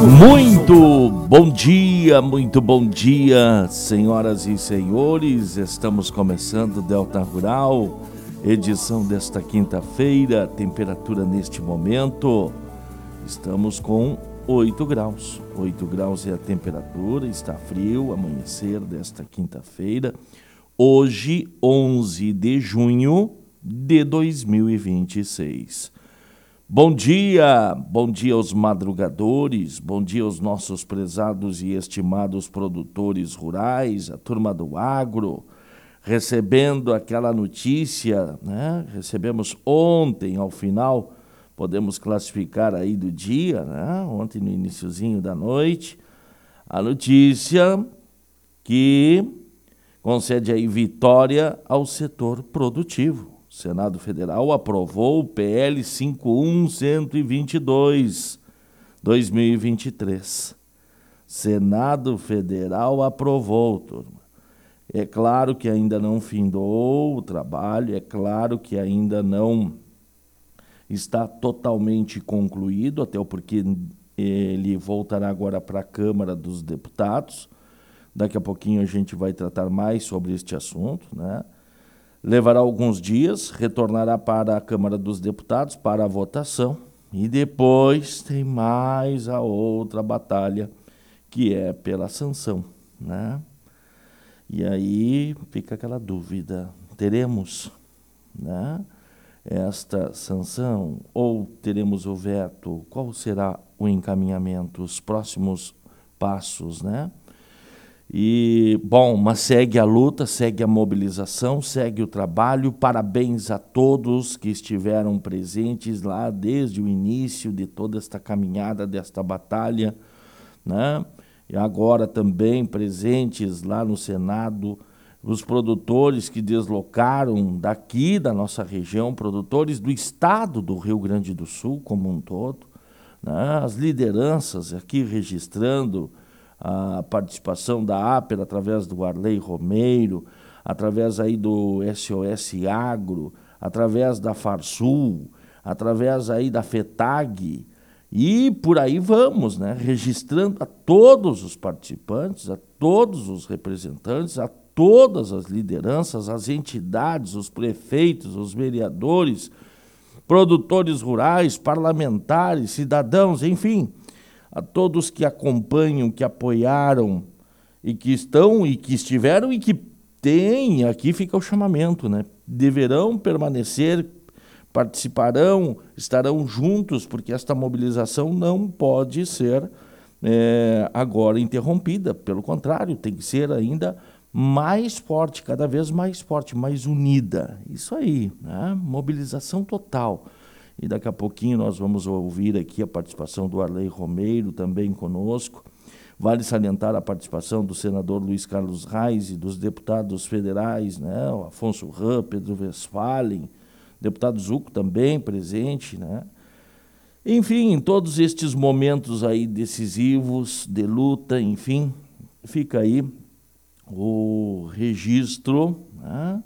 Muito bom dia, senhoras e senhores. Estamos começando Delta Rural, edição desta quinta-feira. Temperatura neste momento, estamos com 8 graus. 8 graus é a temperatura, está frio, amanhecer desta quinta-feira. Hoje, 11 de junho de 2026. Bom dia aos madrugadores, bom dia aos nossos prezados e estimados produtores rurais, a turma do agro, recebendo aquela notícia, né? Recebemos ontem, ao final, podemos classificar aí do dia, né? Ontem no iniciozinho da noite, a notícia que concede aí vitória ao setor produtivo. O Senado Federal aprovou o PL 5.122/2023. Senado Federal aprovou, turma. É claro que ainda não findou o trabalho, é claro que ainda não está totalmente concluído, até porque ele voltará agora para a Câmara dos Deputados. Daqui a pouquinho a gente vai tratar mais sobre este assunto, né? Levará alguns dias, retornará para a Câmara dos Deputados para a votação e depois tem mais a outra batalha, que é pela sanção, né? E aí fica aquela dúvida, teremos, né, esta sanção ou teremos o veto? Qual será o encaminhamento, os próximos passos, né? E, bom, mas segue a luta, segue a mobilização, segue o trabalho. Parabéns a todos que estiveram presentes lá desde o início de toda esta caminhada, desta batalha, né? E agora também presentes lá no Senado, os produtores que deslocaram daqui da nossa região, produtores do estado do Rio Grande do Sul como um todo, né? As lideranças aqui registrando a participação da APER através do Arley Romeiro, através aí do SOS Agro, através da Farsul, através aí da FETAG, e por aí vamos, né? Registrando a todos os participantes, a todos os representantes, a todas as lideranças, as entidades, os prefeitos, os vereadores, produtores rurais, parlamentares, cidadãos, enfim, a todos que acompanham, que apoiaram e que estão e que estiveram e que têm, aqui fica o chamamento, né? Deverão permanecer, participarão, estarão juntos, porque esta mobilização não pode ser agora interrompida, pelo contrário, tem que ser ainda mais forte, cada vez mais forte, mais unida. Isso aí, né? Mobilização total. E daqui a pouquinho nós vamos ouvir aqui a participação do Arley Romeiro também conosco. Vale salientar a participação do senador Luiz Carlos Reis e dos deputados federais, né? O Afonso Ram, Pedro Westphalen, deputado Zucco também presente, né? Enfim, em todos estes momentos aí decisivos, de luta, enfim, fica aí o registro, né?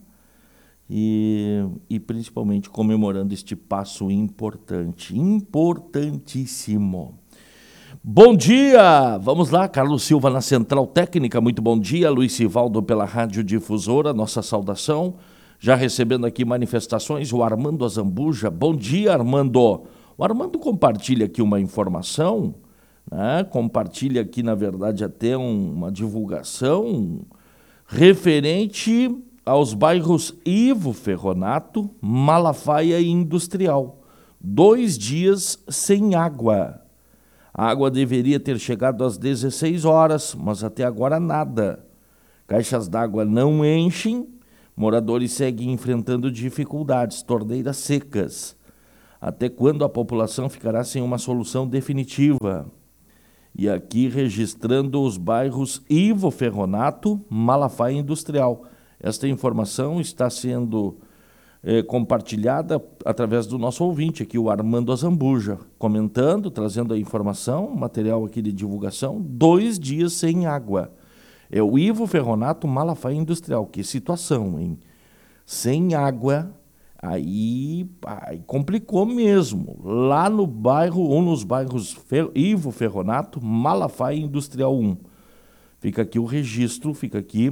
E principalmente comemorando este passo importante, importantíssimo. Bom dia! Vamos lá, Carlos Silva na Central Técnica, muito bom dia. Luiz Sivaldo pela Rádio Difusora, nossa saudação. Já recebendo aqui manifestações, o Armando Azambuja. Bom dia, Armando. O Armando compartilha aqui uma informação, né? Compartilha aqui, na verdade, até uma divulgação referente aos bairros Ivo Ferronato, Malafaia e Industrial. 2 dias sem água. A água deveria ter chegado às 16 horas, mas até agora nada. Caixas d'água não enchem, moradores seguem enfrentando dificuldades, torneiras secas. Até quando a população ficará sem uma solução definitiva? E aqui registrando os bairros Ivo Ferronato, Malafaia e Industrial. Esta informação está sendo compartilhada através do nosso ouvinte aqui, o Armando Azambuja, comentando, trazendo a informação, material aqui de divulgação, 2 dias sem água. É o Ivo Ferronato, Malafaia Industrial. Que situação, hein? Sem água, Aí complicou mesmo. Lá no bairro, ou nos bairros Ivo Ferronato, Malafaia Industrial 1. Fica aqui o registro, fica aqui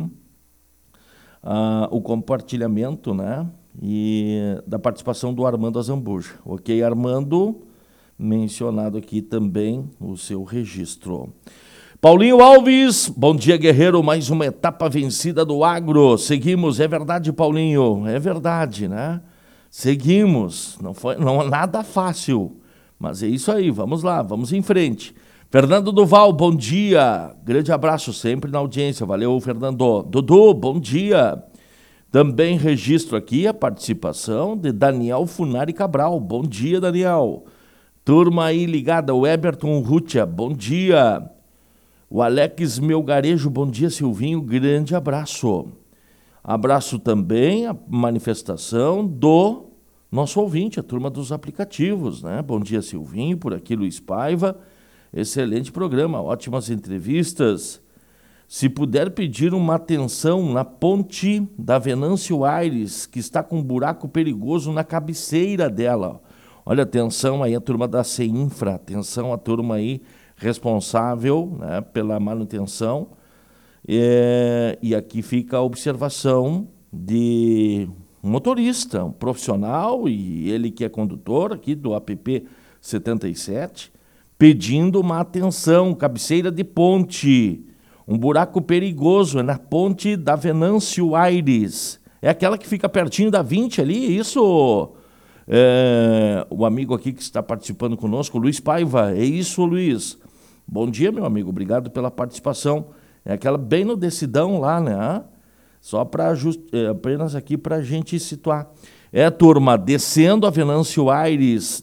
o compartilhamento, né? E da participação do Armando Azambuja. Ok, Armando, mencionado aqui também o seu registro. Paulinho Alves, bom dia, guerreiro, mais uma etapa vencida do agro. Seguimos, é verdade, Paulinho, é verdade, né? Seguimos, não é nada fácil, mas é isso aí, vamos lá, vamos em frente. Fernando Duval, bom dia, grande abraço sempre na audiência, valeu, Fernando. Dudu, bom dia. Também registro aqui a participação de Daniel Funari Cabral, bom dia, Daniel. Turma aí ligada, o Eberton Rutia, bom dia. O Alex Melgarejo, bom dia, Silvinho, grande abraço. Abraço também a manifestação do nosso ouvinte, a turma dos aplicativos, né? Bom dia, Silvinho, por aqui, Luiz Paiva. Excelente programa, ótimas entrevistas. Se puder pedir uma atenção na ponte da Venâncio Aires, que está com um buraco perigoso na cabeceira dela. Olha, atenção aí a turma da CEINFRA, atenção a turma aí responsável, né, pela manutenção. E aqui fica a observação de um motorista, um profissional, e ele que é condutor aqui do APP 77, pedindo uma atenção, cabeceira de ponte, um buraco perigoso, é na ponte da Venâncio Aires. É aquela que fica pertinho da 20 ali, isso? O amigo aqui que está participando conosco, Luiz Paiva, é isso, Luiz? Bom dia, meu amigo, obrigado pela participação. É aquela bem no Decidão lá, né? Só para apenas aqui para a gente situar. Turma, descendo a Venâncio Aires,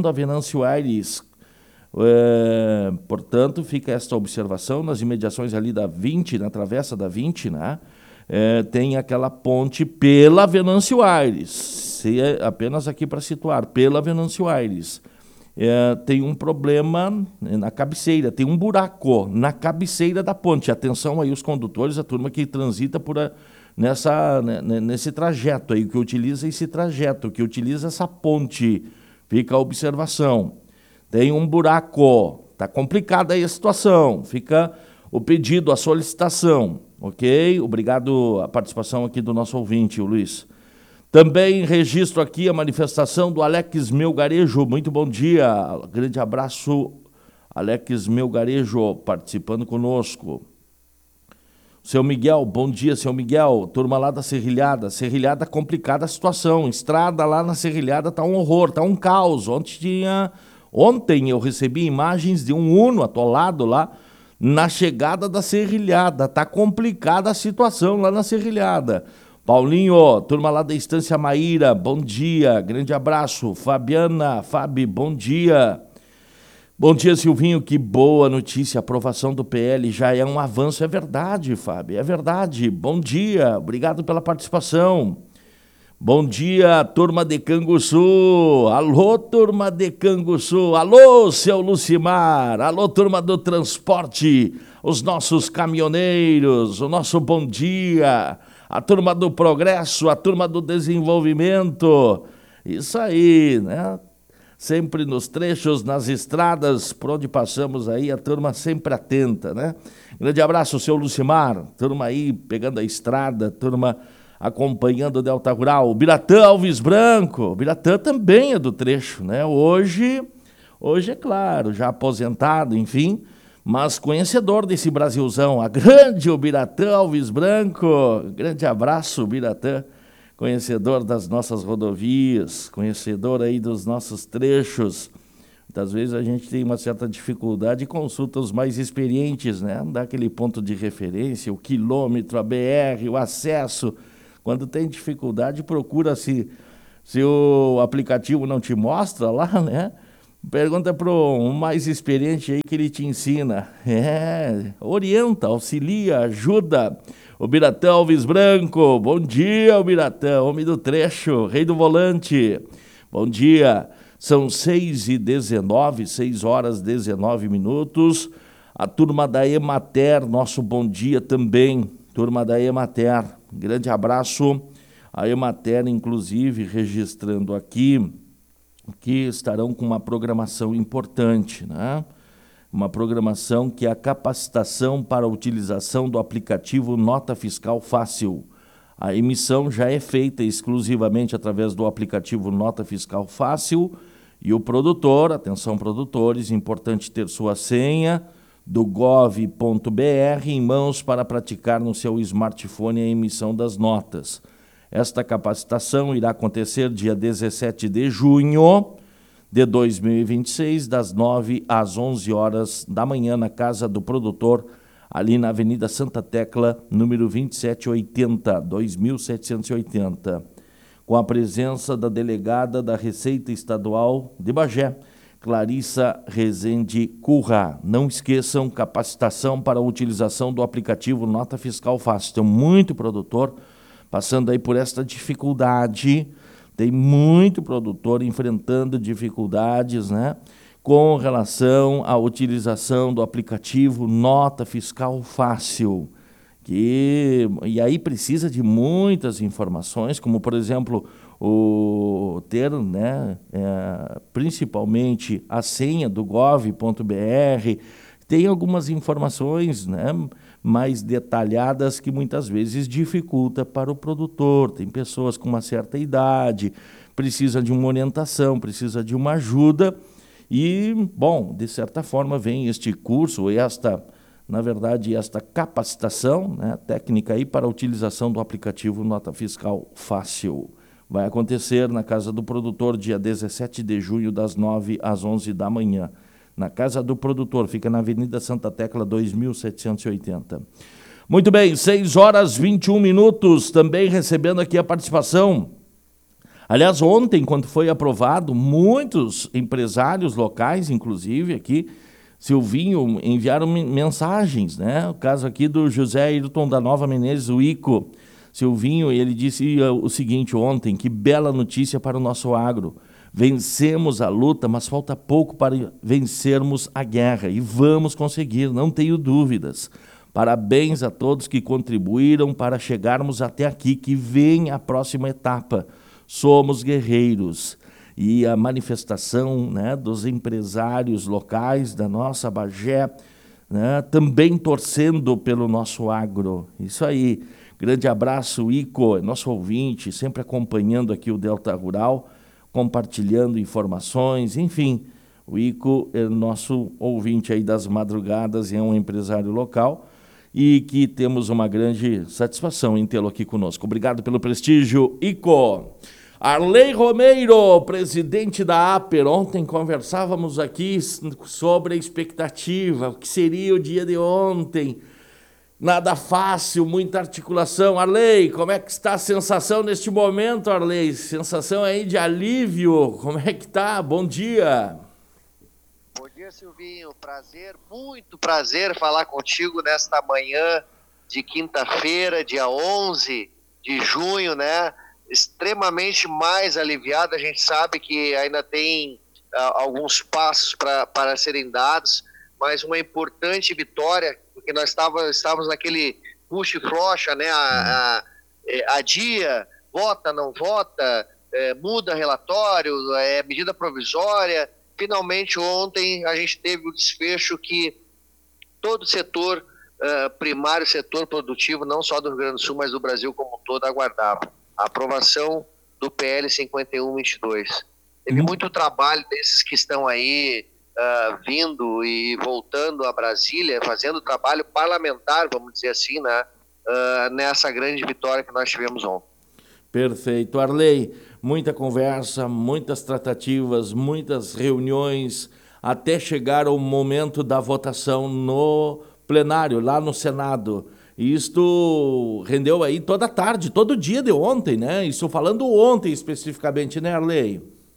portanto, fica esta observação nas imediações ali da 20, na travessa da 20, né? Tem aquela ponte pela Venâncio Aires, apenas aqui para situar, pela Venâncio Aires. Tem um problema na cabeceira, tem um buraco na cabeceira da ponte. Atenção aí os condutores, a turma que transita nesse trajeto aí, que utiliza esse trajeto, que utiliza essa ponte. Fica a observação. Tem um buraco, está complicada aí a situação, fica o pedido, a solicitação, ok? Obrigado a participação aqui do nosso ouvinte, o Luiz. Também registro aqui a manifestação do Alex Melgarejo. Muito bom dia, grande abraço, Alex Melgarejo, participando conosco. Seu Miguel, bom dia, seu Miguel, turma lá da Serrilhada complicada a situação, estrada lá na Serrilhada tá um horror, tá um caos. Ontem eu recebi imagens de um Uno atolado lá na chegada da Serrilhada, tá complicada a situação lá na Serrilhada. Paulinho, turma lá da Estância Maíra, bom dia, grande abraço. Fabiana, Fábio, bom dia. Bom dia, Silvinho, que boa notícia, a aprovação do PL já é um avanço, é verdade, Fábio, é verdade. Bom dia, obrigado pela participação. Bom dia, turma de Canguçu. Alô, turma de Canguçu. Alô, seu Lucimar. Alô, turma do transporte, os nossos caminhoneiros, o nosso bom dia. A turma do progresso, a turma do desenvolvimento. Isso aí, né? Sempre nos trechos, nas estradas, por onde passamos aí, a turma sempre atenta, né? Grande abraço, seu Lucimar. Turma aí pegando a estrada, turma acompanhando o Delta Rural. Biratã Alves Branco. O Biratã também é do trecho, né? Hoje é claro, já aposentado, enfim, mas conhecedor desse Brasilzão, a grande Biratã Alves Branco. Grande abraço, Biratã, conhecedor das nossas rodovias, conhecedor aí dos nossos trechos. Muitas vezes a gente tem uma certa dificuldade e consulta os mais experientes, né? Dá aquele ponto de referência, o quilômetro, a BR, o acesso. Quando tem dificuldade, procura se o aplicativo não te mostra lá, né? Pergunta para um mais experiente aí que ele te ensina. Orienta, auxilia, ajuda. O Biratã Alves Branco. Bom dia, o Biratã, homem do trecho, rei do volante. Bom dia. São 6h19, 6h19. A turma da Emater, nosso bom dia também. Turma da Emater, grande abraço A Emater, inclusive, registrando aqui que estarão com uma programação importante, né? Uma programação que é a capacitação para a utilização do aplicativo Nota Fiscal Fácil. A emissão já é feita exclusivamente através do aplicativo Nota Fiscal Fácil e o produtor, atenção produtores, importante ter sua senha do gov.br em mãos para praticar no seu smartphone a emissão das notas. Esta capacitação irá acontecer dia 17 de junho de 2026, das 9 às 11 horas da manhã, na Casa do Produtor, ali na Avenida Santa Tecla, número 2780, com a presença da delegada da Receita Estadual de Bagé, Clarissa Rezende Curra. Não esqueçam, capacitação para a utilização do aplicativo Nota Fiscal Fácil. Tem muito produtor passando aí por esta dificuldade, tem muito produtor enfrentando dificuldades, né, com relação à utilização do aplicativo Nota Fiscal Fácil. E aí precisa de muitas informações, como, por exemplo, ter, né, principalmente a senha do gov.br. Tem algumas informações, né, mais detalhadas que muitas vezes dificulta para o produtor. Tem pessoas com uma certa idade, precisa de uma orientação, precisa de uma ajuda. E, bom, de certa forma vem este curso, esta capacitação, né, técnica aí para a utilização do aplicativo Nota Fiscal Fácil. Vai acontecer na Casa do Produtor, dia 17 de junho, das 9 às 11 da manhã. Na Casa do Produtor, fica na Avenida Santa Tecla, 2780. Muito bem, 6h21, também recebendo aqui a participação. Aliás, ontem, quando foi aprovado, muitos empresários locais, inclusive aqui, Silvinho, enviaram mensagens, né? O caso aqui do José Ayrton da Nova Menezes, o Ico. Silvinho, ele disse o seguinte ontem: que bela notícia para o nosso agro. Vencemos a luta, mas falta pouco para vencermos a guerra. E vamos conseguir, não tenho dúvidas. Parabéns a todos que contribuíram para chegarmos até aqui, que vem a próxima etapa. Somos guerreiros. E a manifestação, né, dos empresários locais da nossa Bagé, né, também torcendo pelo nosso agro. Isso aí. Grande abraço, Ico, nosso ouvinte, sempre acompanhando aqui o Delta Rural, compartilhando informações, enfim. O Ico é nosso ouvinte aí das madrugadas e é um empresário local e que temos uma grande satisfação em tê-lo aqui conosco. Obrigado pelo prestígio, Ico. Arley Romeiro, presidente da APER. Ontem conversávamos aqui sobre a expectativa, o que seria o dia de ontem. Nada fácil, muita articulação. Arley, como é que está a sensação neste momento, Arley? Sensação aí de alívio, como é que está? Bom dia. Bom dia, Silvinho. Prazer, muito prazer falar contigo nesta manhã de quinta-feira, dia 11 de junho, né? Extremamente mais aliviado. A gente sabe que ainda tem alguns passos para serem dados, mas uma importante vitória, porque nós estávamos naquele puxa e frouxa, né? Adia, vota, não vota, muda relatório, medida provisória. Finalmente, ontem, a gente teve o desfecho que todo o setor primário, setor produtivo, não só do Rio Grande do Sul, mas do Brasil como um todo, aguardava. A aprovação do PL 5122. Teve muito trabalho desses que estão aí vindo e voltando a Brasília, fazendo trabalho parlamentar, vamos dizer assim, né, nessa grande vitória que nós tivemos ontem. Perfeito. Arley, muita conversa, muitas tratativas, muitas reuniões, até chegar ao momento da votação no plenário, lá no Senado. Isto rendeu aí toda a tarde, todo dia de ontem, né? Isso falando ontem especificamente, né, Arley?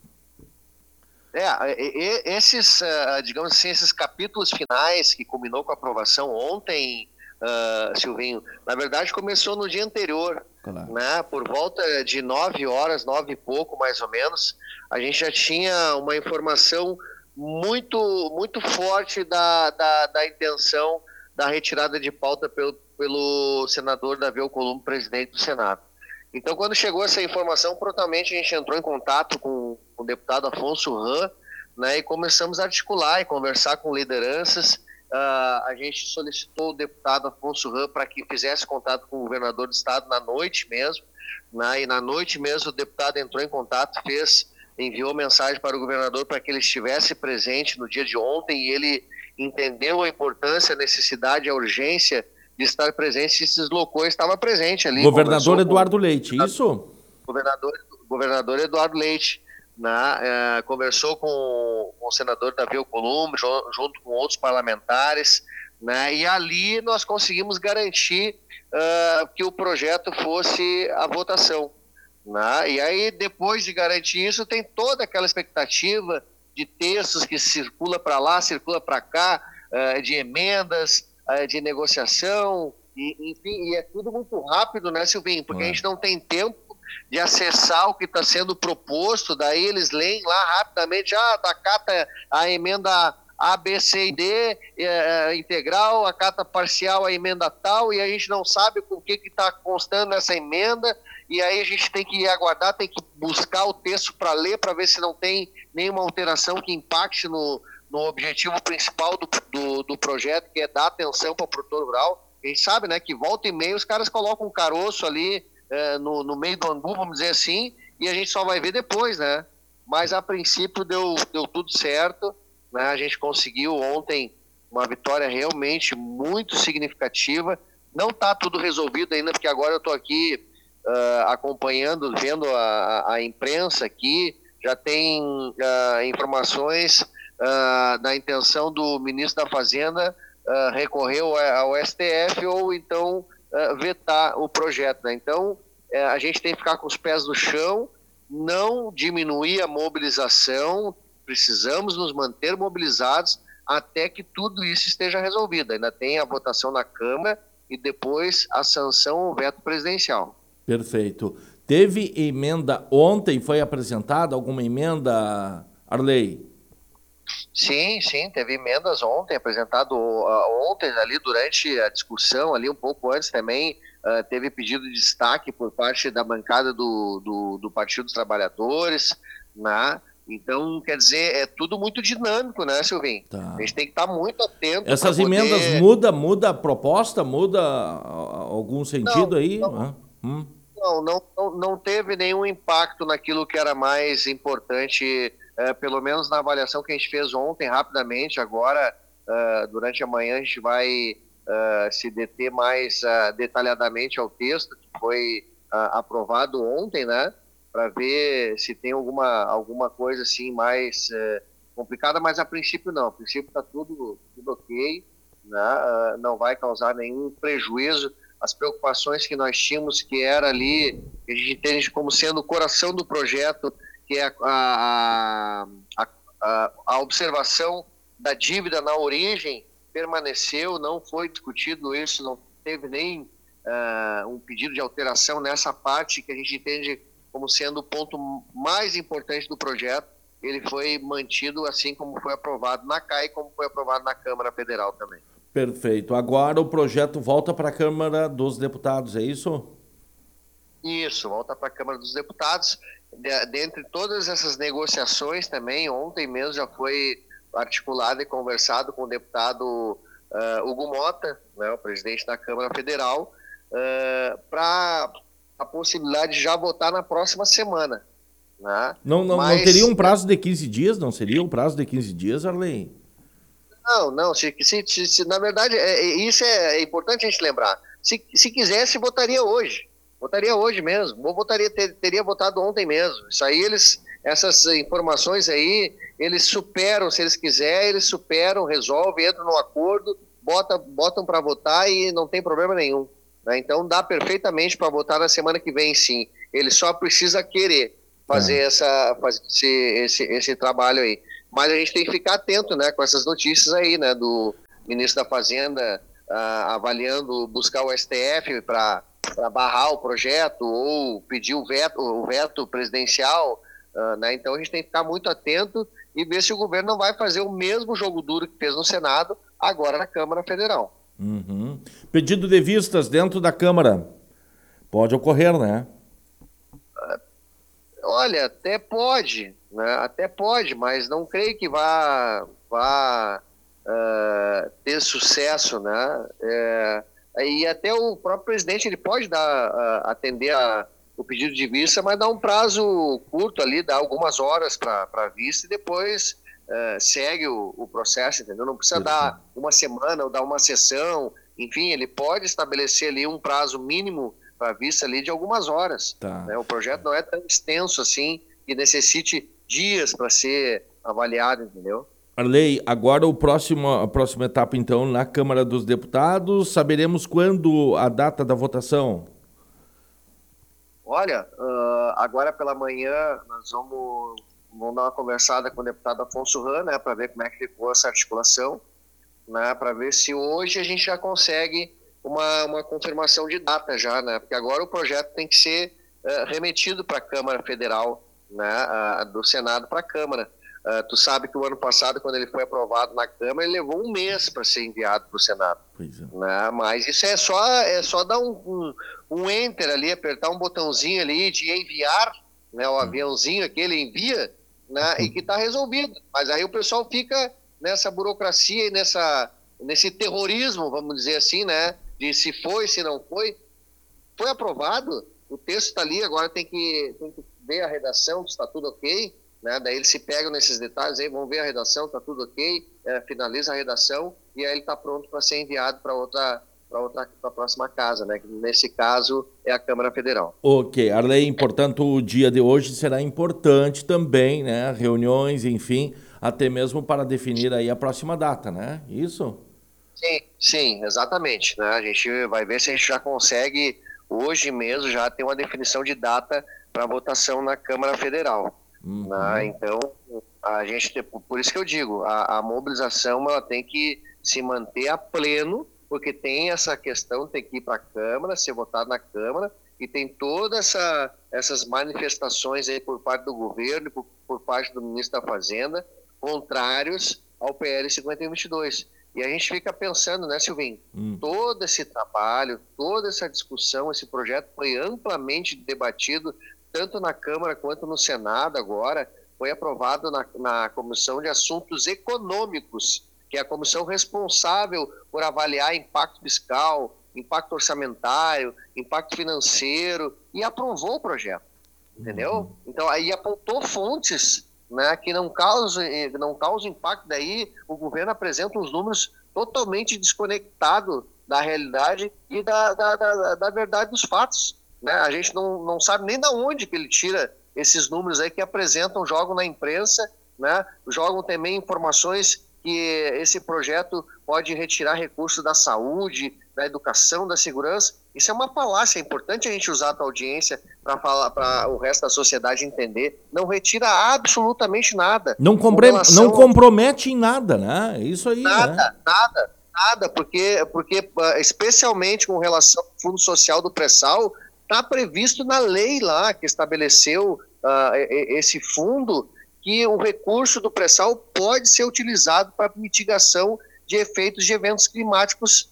Esses, digamos assim, esses capítulos finais que culminou com a aprovação ontem, Silvinho, na verdade começou no dia anterior, claro, né? Por volta de 9 horas, 9 e pouco mais ou menos, a gente já tinha uma informação muito, muito forte da intenção da retirada de pauta pelo senador Davi Alcolumbre, presidente do Senado. Então, quando chegou essa informação, prontamente a gente entrou em contato com o deputado Afonso Ram, né, e começamos a articular e conversar com lideranças. A gente solicitou o deputado Afonso Ram para que fizesse contato com o governador do estado na noite mesmo, né, e na noite mesmo o deputado entrou em contato, enviou mensagem para o governador para que ele estivesse presente no dia de ontem, e ele entendeu a importância, a necessidade, a urgência de estar presente, e se deslocou e estava presente ali. Governador Eduardo Leite, isso? Governador Eduardo Leite, né, conversou com o senador Davi Alcolumbre, junto com outros parlamentares, né, e ali nós conseguimos garantir que o projeto fosse a votação. Né, e aí, depois de garantir isso, tem toda aquela expectativa de textos que circula para lá, circula para cá, de emendas, de negociação, enfim, e é tudo muito rápido, né, Silvinho? Porque a gente não tem tempo de acessar o que está sendo proposto, daí eles leem lá rapidamente, acata a emenda A, B, C e D, integral, acata parcial a emenda tal, e a gente não sabe com o que está constando essa emenda, e aí a gente tem que aguardar, tem que buscar o texto para ler, para ver se não tem nenhuma alteração que impacte no objetivo principal do projeto, que é dar atenção para o produtor rural. A gente sabe, né, que volta e meia os caras colocam um caroço ali no meio do angu, vamos dizer assim, e a gente só vai ver depois, né? Mas a princípio deu tudo certo, né? A gente conseguiu ontem uma vitória realmente muito significativa. Não está tudo resolvido ainda, porque agora eu estou aqui acompanhando, vendo a imprensa aqui, já tem informações da intenção do ministro da Fazenda recorrer ao STF ou então vetar o projeto, né? Então, a gente tem que ficar com os pés no chão, não diminuir a mobilização, precisamos nos manter mobilizados até que tudo isso esteja resolvido. Ainda tem a votação na Câmara e depois a sanção ao veto presidencial. Perfeito. Teve emenda ontem, foi apresentada alguma emenda, Arley? Sim, teve emendas ontem, apresentado ontem ali durante a discussão, ali um pouco antes também, teve pedido de destaque por parte da bancada do Partido dos Trabalhadores, né? Então, quer dizer, é tudo muito dinâmico, né, Silvinho? Tá. A gente tem que estar muito atento. Essas emendas muda a proposta, muda algum sentido aí? Não teve nenhum impacto naquilo que era mais importante, pelo menos na avaliação que a gente fez ontem, rapidamente. Agora, durante a manhã, a gente vai se deter mais detalhadamente ao texto que foi aprovado ontem, né? Para ver se tem alguma coisa assim mais complicada, mas a princípio não. A princípio está tudo ok, né? Não vai causar nenhum prejuízo. As preocupações que nós tínhamos, que era ali, que a gente entende como sendo o coração do projeto, que é a observação da dívida na origem, permaneceu, não foi discutido isso, não teve nem um pedido de alteração nessa parte, que a gente entende como sendo o ponto mais importante do projeto. Ele foi mantido assim como foi aprovado na CAI, como foi aprovado na Câmara Federal também. Perfeito. Agora o projeto volta para a Câmara dos Deputados, é isso? Isso, volta para a Câmara dos Deputados. Dentre todas essas negociações também, ontem mesmo já foi articulado e conversado com o deputado Hugo Mota, né, o presidente da Câmara Federal, para a possibilidade de já votar na próxima semana. Né? Não teria um prazo de 15 dias? Não seria um prazo de 15 dias, Arley? Não, na verdade, isso é importante a gente lembrar. Se quisesse, votaria hoje. Votaria hoje mesmo. Teria votado ontem mesmo. Isso aí, essas informações aí, eles superam, se eles quiserem, eles superam, resolvem, entram no acordo, botam para votar e não tem problema nenhum. Né? Então, dá perfeitamente para votar na semana que vem, sim. Ele só precisa querer fazer esse trabalho aí. Mas a gente tem que ficar atento, né, com essas notícias aí, né, do ministro da Fazenda avaliando buscar o STF para barrar o projeto ou pedir o veto presidencial, né? Então a gente tem que ficar muito atento e ver se o governo não vai fazer o mesmo jogo duro que fez no Senado, agora na Câmara Federal. Pedido de vistas dentro da Câmara. Pode ocorrer, né? Olha, até pode, né? Até pode, mas não creio que vá ter sucesso, né? E até o próprio presidente ele pode atender o pedido de vista, mas dá um prazo curto ali, dá algumas horas para a vista e depois segue o processo, entendeu? Não precisa dar uma semana ou dar uma sessão, enfim, ele pode estabelecer ali um prazo mínimo para a vista ali de algumas horas. Tá. Né? O projeto não é tão extenso assim que necessite dias para ser avaliado, entendeu? Arley, agora a próxima etapa, então, na Câmara dos Deputados, saberemos quando a data da votação? Olha, agora pela manhã nós vamos dar uma conversada com o deputado Afonso Ran, né, para ver como é que ficou essa articulação, né, para ver se hoje a gente já consegue uma confirmação de data já, né, porque agora o projeto tem que ser remetido para a Câmara Federal, né, do Senado para a Câmara. Tu sabe que o ano passado, quando ele foi aprovado na Câmara, ele levou um mês para ser enviado para o Senado. Pois é. Né? Mas isso é só dar um enter ali, apertar um botãozinho ali de enviar, né, o aviãozinho aquele envia, né, e que está resolvido. Mas aí o pessoal fica nessa burocracia e nesse terrorismo, vamos dizer assim, né, de se foi, se não foi. Foi aprovado, o texto está ali, agora tem que ver a redação, se está tudo ok. Né? Daí eles se pegam nesses detalhes, aí vão ver a redação, está tudo ok, finaliza a redação e aí ele está pronto para ser enviado para a próxima casa, né? Que nesse caso é a Câmara Federal. Ok, Arley, portanto, o dia de hoje será importante também, né? Reuniões, enfim, até mesmo para definir aí a próxima data, né? Isso? Sim, exatamente. Né? A gente vai ver se a gente já consegue, hoje mesmo, já ter uma definição de data para votação na Câmara Federal. Né? Então, a gente, por isso que eu digo, a mobilização ela tem que se manter a pleno, porque tem essa questão, tem que ir para a Câmara, ser votado na Câmara, e tem todas essas manifestações aí por parte do governo, por parte do ministro da Fazenda, contrários ao PL 5122. E a gente fica pensando, né, Silvinho? Todo esse trabalho, toda essa discussão, esse projeto foi amplamente debatido tanto na Câmara quanto no Senado agora, foi aprovado na Comissão de Assuntos Econômicos, que é a comissão responsável por avaliar impacto fiscal, impacto orçamentário, impacto financeiro, e aprovou o projeto, entendeu? Então, aí apontou fontes, né, que não causam impacto, daí o governo apresenta uns números totalmente desconectados da realidade e da verdade dos fatos. Né? A gente não sabe nem de onde que ele tira esses números aí que apresentam, jogam na imprensa, né? Jogam também informações que esse projeto pode retirar recursos da saúde, da educação, da segurança. Isso é uma falácia, é importante a gente usar a tua audiência para falar para o resto da sociedade entender. Não retira absolutamente nada. Não compromete em nada, né? Isso aí, Nada, porque especialmente com relação ao Fundo Social do Pré-Sal, está previsto na lei lá que estabeleceu esse fundo, que o recurso do pré-sal pode ser utilizado para mitigação de efeitos de eventos climáticos,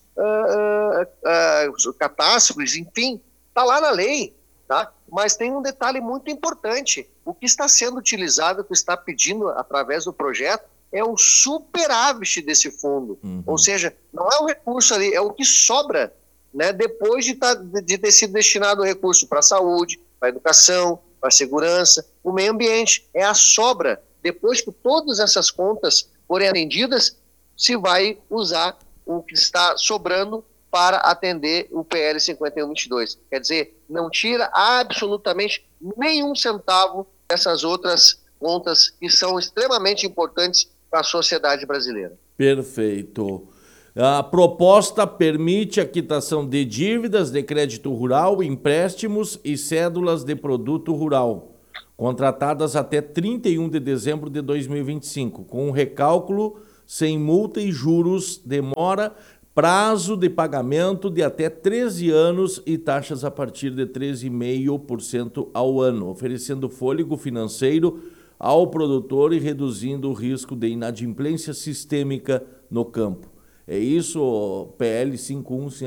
catástrofes, enfim, está lá na lei, tá? Mas tem um detalhe muito importante, o que está sendo utilizado, o que está pedindo através do projeto, é o superávit desse fundo, ou seja, não é o recurso ali, é o que sobra, né, depois de ter sido destinado o recurso para a saúde, para a educação, para a segurança, o meio ambiente. É a sobra. Depois que todas essas contas forem atendidas, se vai usar o que está sobrando para atender o PL 5122. Quer dizer, não tira absolutamente nenhum centavo dessas outras contas que são extremamente importantes para a sociedade brasileira. Perfeito. A proposta permite a quitação de dívidas de crédito rural, empréstimos e cédulas de produto rural, contratadas até 31 de dezembro de 2025, com um recálculo sem multa e juros, demora, prazo de pagamento de até 13 anos e taxas a partir de 13,5% ao ano, oferecendo fôlego financeiro ao produtor e reduzindo o risco de inadimplência sistêmica no campo. É isso, PL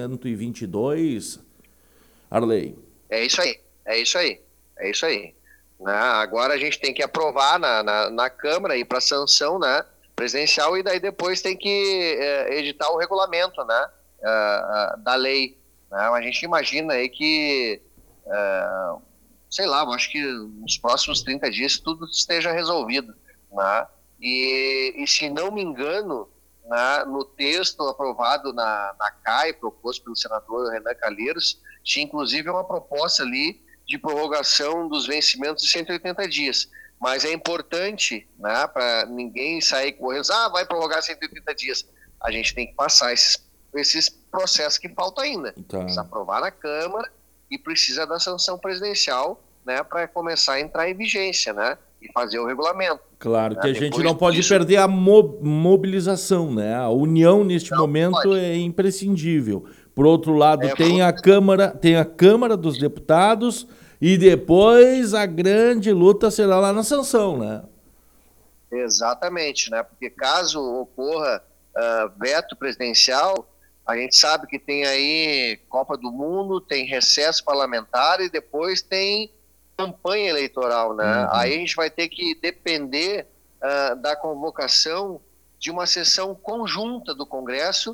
5122, Arley? É isso aí. né? Agora a gente tem que aprovar na Câmara e para sanção, né, presidencial, e daí depois tem que editar o regulamento, né, da lei. Né? A gente imagina aí que, sei lá, eu acho que nos próximos 30 dias tudo esteja resolvido. Né? E se não me engano, né, no texto aprovado na CAI, proposto pelo senador Renan Calheiros, tinha inclusive uma proposta ali de prorrogação dos vencimentos de 180 dias. Mas é importante, né, para ninguém sair correndo, vai prorrogar 180 dias. A gente tem que passar esses processos que faltam ainda. Tá. Precisa aprovar na Câmara e precisa da sanção presidencial, né, para começar a entrar em vigência, né, e fazer o regulamento. Claro que a gente não pode perder a mobilização, né? A união neste momento é imprescindível. Por outro lado, tem a Câmara dos Deputados e depois a grande luta será lá na sanção, né? Exatamente, né? Porque caso ocorra veto presidencial, a gente sabe que tem aí Copa do Mundo, tem recesso parlamentar e depois tem campanha eleitoral, né? Uhum. Aí a gente vai ter que depender da convocação de uma sessão conjunta do Congresso,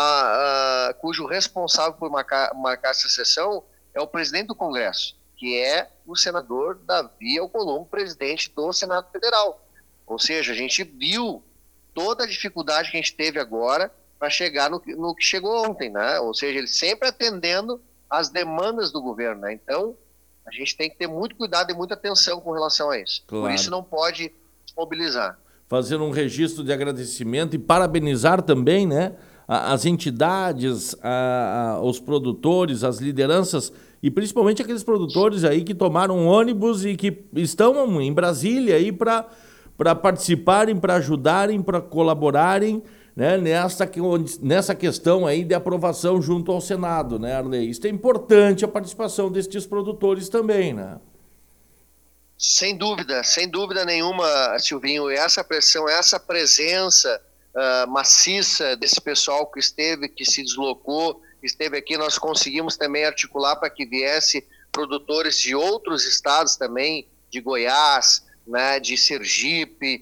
cujo responsável por marcar essa sessão é o presidente do Congresso, que é o senador Davi Alcolumbre, presidente do Senado Federal. Ou seja, a gente viu toda a dificuldade que a gente teve agora para chegar no que chegou ontem, né? Ou seja, ele sempre atendendo às demandas do governo, né? Então, a gente tem que ter muito cuidado e muita atenção com relação a isso. Claro. Por isso não pode mobilizar. Fazer um registro de agradecimento e parabenizar também, né, as entidades, os produtores, as lideranças e principalmente aqueles produtores aí que tomaram ônibus e que estão em Brasília aí para participarem, para ajudarem, para colaborarem, né, nessa questão aí de aprovação junto ao Senado, né, Arley? Isso é importante, a participação destes produtores também, né? Sem dúvida nenhuma, Silvinho. Essa pressão, essa presença maciça desse pessoal que se deslocou, esteve aqui, nós conseguimos também articular para que viesse produtores de outros estados também, de Goiás, né, de Sergipe,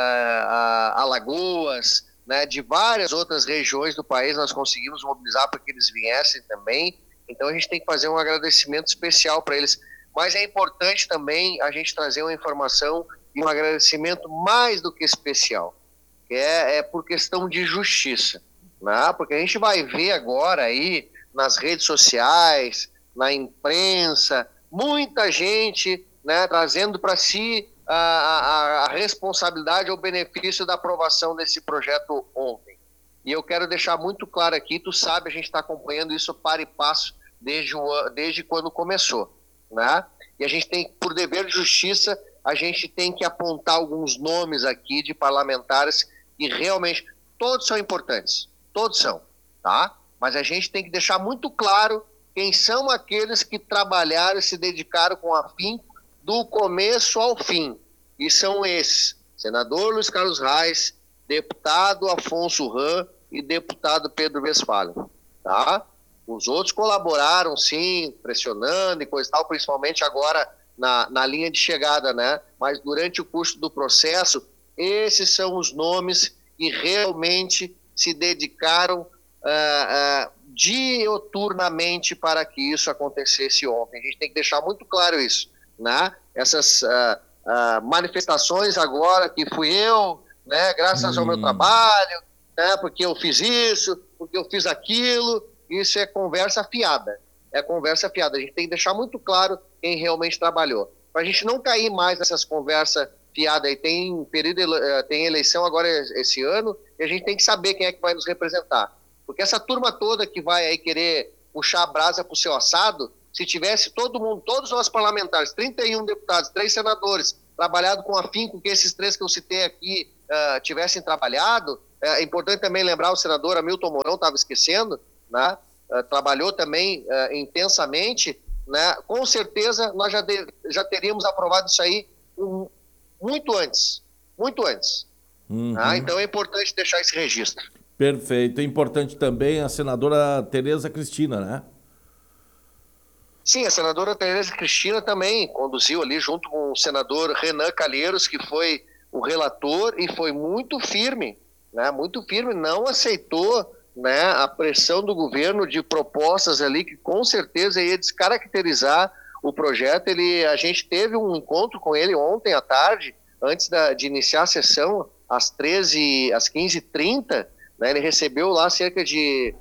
Alagoas, né, de várias outras regiões do país, nós conseguimos mobilizar para que eles viessem também. Então a gente tem que fazer um agradecimento especial para eles. Mas é importante também a gente trazer uma informação e um agradecimento mais do que especial, que é por questão de justiça, né? Porque a gente vai ver agora aí nas redes sociais, na imprensa, muita gente, né, trazendo para si a responsabilidade ou benefício da aprovação desse projeto ontem. E eu quero deixar muito claro aqui, tu sabe, a gente está acompanhando isso para e passo desde quando começou. Né? E a gente tem, por dever de justiça, a gente tem que apontar alguns nomes aqui de parlamentares que realmente, todos são importantes, todos são, tá? Mas a gente tem que deixar muito claro quem são aqueles que trabalharam e se dedicaram com afinco do começo ao fim. E são esses: senador Luiz Carlos Reis, deputado Afonso Ram e deputado Pedro Westphalen, tá? Os outros colaboraram, sim, pressionando e coisa e tal, principalmente agora na linha de chegada, né? Mas durante o curso do processo, esses são os nomes que realmente se dedicaram dioturnamente para que isso acontecesse ontem. A gente tem que deixar muito claro isso, né? Essas manifestações agora que fui eu, né? Graças ao meu trabalho, né? Porque eu fiz isso, porque eu fiz aquilo. Isso é conversa fiada. É conversa fiada. A gente tem que deixar muito claro quem realmente trabalhou. Para a gente não cair mais nessas conversas fiadas aí. Tem eleição agora esse ano e a gente tem que saber quem é que vai nos representar. Porque essa turma toda que vai aí querer puxar a brasa para o seu assado, se tivesse todo mundo, todos nós parlamentares, 31 deputados, 3 senadores, trabalhado com afinco que esses 3 que eu citei aqui tivessem trabalhado, é importante também lembrar o senador Hamilton Mourão, estava esquecendo, né? Trabalhou também intensamente, né? Com certeza nós já teríamos aprovado isso aí muito antes. Uhum. Então é importante deixar esse registro. Perfeito. É importante também a senadora Tereza Cristina, né? Sim, a senadora Tereza Cristina também conduziu ali junto com o senador Renan Calheiros, que foi o relator e foi muito firme, né? Muito firme, não aceitou, né, a pressão do governo de propostas ali que com certeza ia descaracterizar o projeto. A gente teve um encontro com ele ontem à tarde, antes de iniciar a sessão, às 15h30, né? Ele recebeu lá cerca de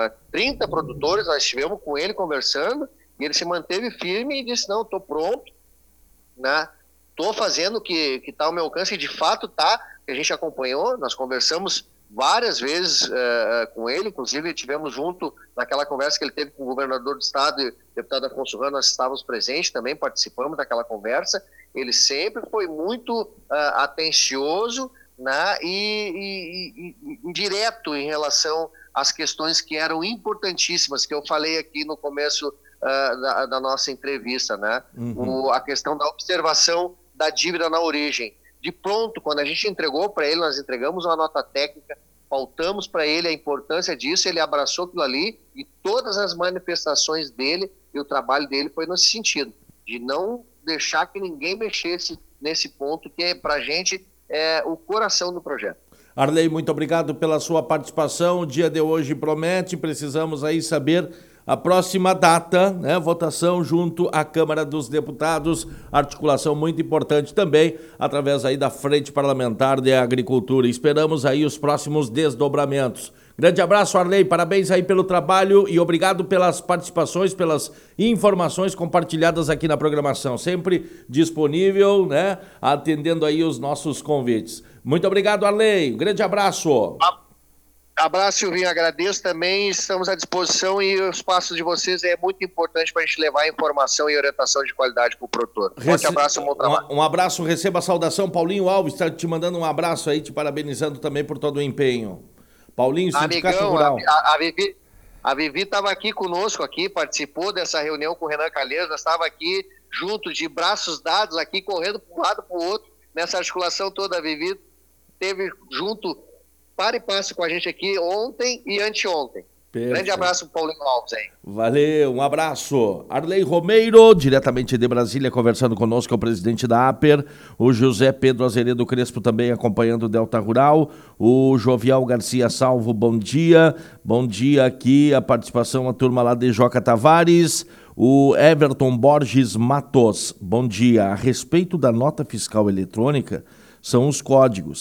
30 produtores, nós estivemos com ele conversando, e ele se manteve firme e disse, não, estou pronto, né? Estou fazendo o que está ao meu alcance, e de fato está, a gente acompanhou, nós conversamos várias vezes com ele, inclusive tivemos junto naquela conversa que ele teve com o governador do estado e o deputado Afonso Ramos, nós estávamos presentes também, participamos daquela conversa. Ele sempre foi muito atencioso, né, e direto em relação às questões que eram importantíssimas, que eu falei aqui no começo da nossa entrevista, né? A questão da observação da dívida na origem. De pronto, quando a gente entregou para ele, nós entregamos uma nota técnica, pautamos para ele a importância disso, ele abraçou aquilo ali, e todas as manifestações dele e o trabalho dele foi nesse sentido, de não deixar que ninguém mexesse nesse ponto, que para a gente é o coração do projeto. Arley, muito obrigado pela sua participação. O dia de hoje promete, precisamos aí saber a próxima data, né? Votação junto à Câmara dos Deputados, articulação muito importante também, através aí da Frente Parlamentar de Agricultura. Esperamos aí os próximos desdobramentos. Grande abraço, Arley, parabéns aí pelo trabalho e obrigado pelas participações, pelas informações compartilhadas aqui na programação. Sempre disponível, né? Atendendo aí os nossos convites. Muito obrigado, Arley. Um grande abraço. Abraço, Silvinho, agradeço também, estamos à disposição e os passos de vocês é muito importante para a gente levar informação e orientação de qualidade para o produtor. Forte abraço, um bom trabalho. Um abraço, receba a saudação. Paulinho Alves está te mandando um abraço aí, te parabenizando também por todo o empenho. Paulinho, Sindicato Rural. A Vivi estava aqui conosco, aqui, participou dessa reunião com o Renan Calheiros, nós estávamos aqui junto, de braços dados, aqui correndo para um lado para o outro, nessa articulação toda. A Vivi esteve junto, para e passo com a gente aqui ontem e anteontem. Perfeito. Grande abraço para o Paulinho Alves aí. Valeu, um abraço. Arley Romeiro, diretamente de Brasília, conversando conosco, é o presidente da APER, o José Pedro Azeredo Crespo também acompanhando o Delta Rural, o Jovial Garcia Salvo, bom dia aqui, a participação, a turma lá de Joca Tavares, o Everton Borges Matos, bom dia. A respeito da nota fiscal eletrônica, são os códigos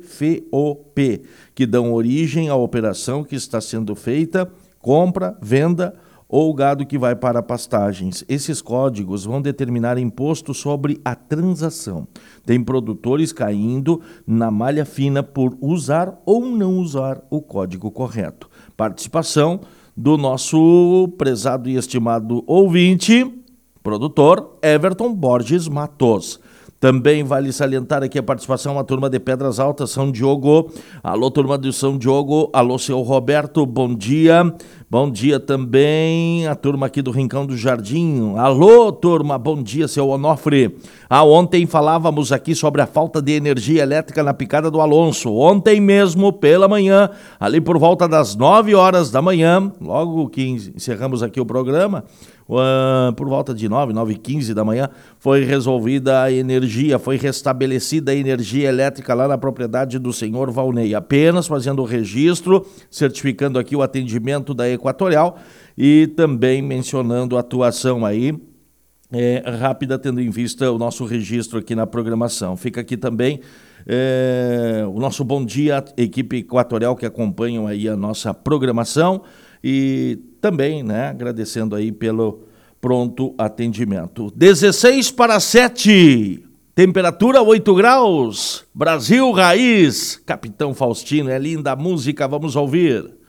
CFOP, que dão origem à operação que está sendo feita, compra, venda ou gado que vai para pastagens. Esses códigos vão determinar imposto sobre a transação. Tem produtores caindo na malha fina por usar ou não usar o código correto. Participação do nosso prezado e estimado ouvinte, produtor Everton Borges Matos. Também vale salientar aqui a participação da turma de Pedras Altas, São Diogo. Alô, turma de São Diogo. Alô, seu Roberto, bom dia. Bom dia também a turma aqui do Rincão do Jardim. Alô, turma, bom dia, seu Onofre. Ontem falávamos aqui sobre a falta de energia elétrica na Picada do Alonso. Ontem mesmo, pela manhã, ali por volta das 9 horas da manhã, logo que encerramos aqui o programa, por volta de 9h15 da manhã, foi resolvida a energia, foi restabelecida a energia elétrica lá na propriedade do senhor Valnei. Apenas fazendo o registro, certificando aqui o atendimento da Equatorial e também mencionando a atuação aí rápida, tendo em vista o nosso registro aqui na programação. Fica aqui também o nosso bom dia, equipe Equatorial que acompanham aí a nossa programação e também, né, agradecendo aí pelo pronto atendimento. 6:46, temperatura 8 graus, Brasil Raiz, Capitão Faustino, é linda a música, vamos ouvir.